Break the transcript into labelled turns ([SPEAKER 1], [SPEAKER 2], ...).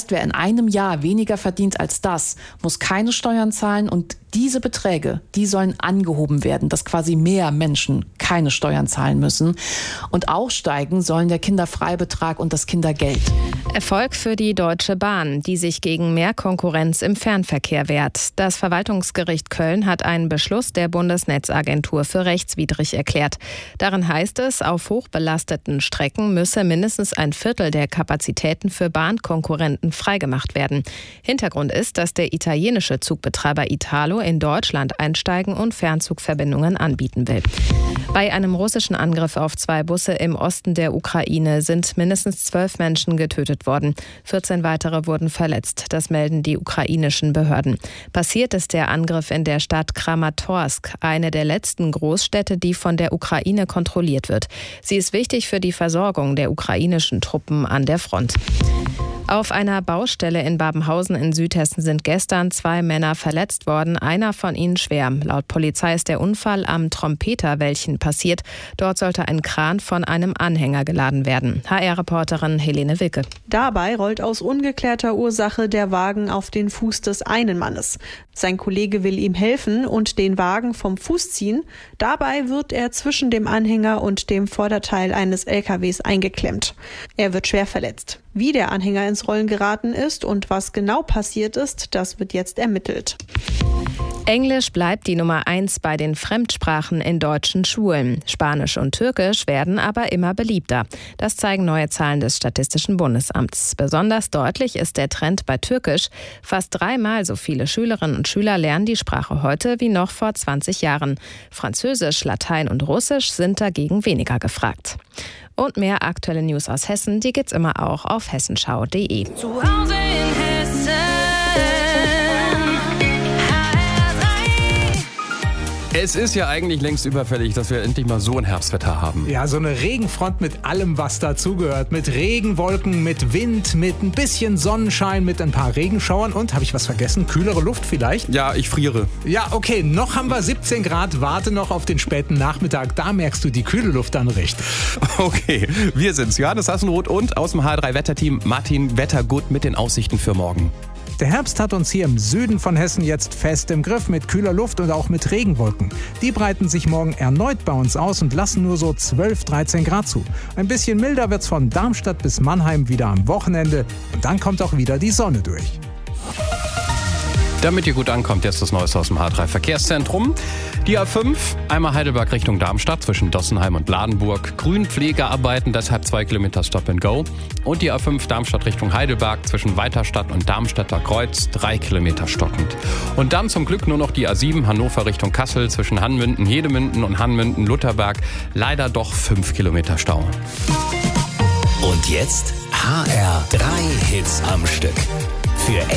[SPEAKER 1] heißt, wer in einem Jahr weniger verdient als das, muss keine Steuern zahlen und diese Beträge, die sollen angehoben werden, dass quasi mehr Menschen keine Steuern zahlen müssen. Und auch steigen sollen der Kinderfreibetrag und das Kindergeld.
[SPEAKER 2] Erfolg für die Deutsche Bahn, die sich gegen mehr Konkurrenz im Fernverkehr wehrt. Das Verwaltungsgericht Köln hat einen Beschluss der Bundesnetzagentur für rechtswidrig erklärt. Darin heißt es, auf hochbelasteten Strecken müsse mindestens ein Viertel der Kapazitäten für Bahnkonkurrenten freigemacht werden. Hintergrund ist, dass der italienische Zugbetreiber Italo in Deutschland einsteigen und Fernzugverbindungen anbieten will. Bei einem russischen Angriff auf 2 Busse im Osten der Ukraine sind mindestens 12 Menschen getötet worden. 14 weitere wurden verletzt. Das melden die ukrainischen Behörden. Passiert ist der Angriff in der Stadt Kramatorsk, eine der letzten Großstädte, die von der Ukraine kontrolliert wird. Sie ist wichtig für die Versorgung der ukrainischen Truppen an der Front. Auf einer Baustelle in Babenhausen in Südhessen sind gestern 2 Männer verletzt worden, einer von ihnen schwer. Laut Polizei ist der Unfall am Trompeterwäldchen passiert. Dort sollte ein Kran von einem Anhänger geladen werden. HR-Reporterin Helene Wilke.
[SPEAKER 3] Dabei rollt aus ungeklärter Ursache der Wagen auf den Fuß des einen Mannes. Sein Kollege will ihm helfen und den Wagen vom Fuß ziehen. Dabei wird er zwischen dem Anhänger und dem Vorderteil eines LKWs eingeklemmt. Er wird schwer verletzt. Wie der Anhänger ins Rollen geraten ist und was genau passiert ist, das wird jetzt ermittelt.
[SPEAKER 2] Englisch bleibt die Nummer 1 bei den Fremdsprachen in deutschen Schulen. Spanisch und Türkisch werden aber immer beliebter. Das zeigen neue Zahlen des Statistischen Bundesamts. Besonders deutlich ist der Trend bei Türkisch. Fast 3-mal so viele Schülerinnen und Schüler lernen die Sprache heute wie noch vor 20 Jahren. Französisch, Latein und Russisch sind dagegen weniger gefragt. Und mehr aktuelle News aus Hessen, die gibt's immer auch auf hessenschau.de.
[SPEAKER 4] Zu Hause in Hessen.
[SPEAKER 5] Es ist ja eigentlich längst überfällig, dass wir endlich mal so ein Herbstwetter haben.
[SPEAKER 6] Ja, so eine Regenfront mit allem, was dazugehört. Mit Regenwolken, mit Wind, mit ein bisschen Sonnenschein, mit ein paar Regenschauern und, habe ich was vergessen, kühlere Luft vielleicht?
[SPEAKER 5] Ja, ich friere.
[SPEAKER 6] Ja, okay, noch haben wir 17 Grad, warte noch auf den späten Nachmittag, da merkst du die kühle Luft dann richtig.
[SPEAKER 5] Okay, wir sind's, Johannes Hassenroth und aus dem H3-Wetterteam Martin Wettergut mit den Aussichten für morgen.
[SPEAKER 6] Der Herbst hat uns hier im Süden von Hessen jetzt fest im Griff mit kühler Luft und auch mit Regenwolken. Die breiten sich morgen erneut bei uns aus und lassen nur so 12, 13 Grad zu. Ein bisschen milder wird's von Darmstadt bis Mannheim wieder am Wochenende und dann kommt auch wieder die Sonne durch.
[SPEAKER 5] Damit ihr gut ankommt, jetzt das Neueste aus dem H3-Verkehrszentrum. Die A5, einmal Heidelberg Richtung Darmstadt zwischen Dossenheim und Ladenburg. Grünpflegearbeiten, deshalb 2 Kilometer Stop and Go. Und die A5 Darmstadt Richtung Heidelberg zwischen Weiterstadt und Darmstädter Kreuz 3 Kilometer stockend. Und dann zum Glück nur noch die A7 Hannover Richtung Kassel zwischen Hanmünden, Hedemünden und Hanmünden-Lutherberg. Leider doch 5 Kilometer Stau.
[SPEAKER 7] Und jetzt HR3 Hits am Stück. Für